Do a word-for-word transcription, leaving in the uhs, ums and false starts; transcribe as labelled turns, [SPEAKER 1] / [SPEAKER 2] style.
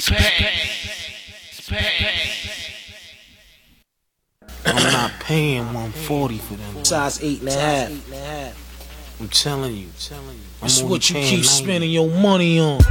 [SPEAKER 1] I'm not paying one forty for them.
[SPEAKER 2] Size eight and a half.
[SPEAKER 1] I'm telling you. I'm
[SPEAKER 2] It's
[SPEAKER 1] only
[SPEAKER 2] what you
[SPEAKER 1] paying
[SPEAKER 2] keep
[SPEAKER 1] ninety.
[SPEAKER 2] spending your money on.